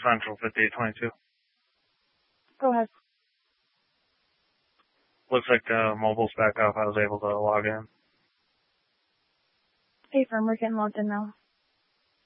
Central 5822. Go ahead. Looks like the mobile's back up. I was able to log in. Hey, firm, we're getting logged in now.